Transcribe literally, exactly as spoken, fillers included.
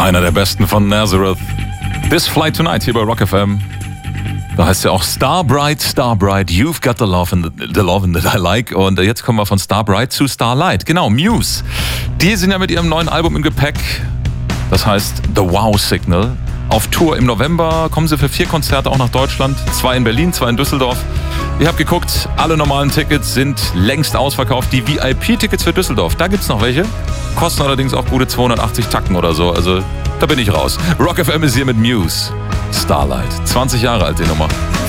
Einer der besten von Nazareth. This Flight Tonight hier bei Rock F M. Da heißt ja auch Starbright, Starbright, you've got the love, in the, the love in that I like. Und jetzt kommen wir von Starbright zu Starlight. Genau, Muse. Die sind ja mit ihrem neuen Album im Gepäck. Das heißt The Wow Signal. Auf Tour im November kommen sie für vier Konzerte auch nach Deutschland. Zwei in Berlin, zwei in Düsseldorf. Ich habe geguckt, alle normalen Tickets sind längst ausverkauft. Die V I P-Tickets für Düsseldorf, da gibt's noch welche. Kosten allerdings auch gute zweihundertachtzig Tacken oder so. Also da bin ich raus. Rock F M ist hier mit Muse. Starlight. zwanzig Jahre alt die Nummer.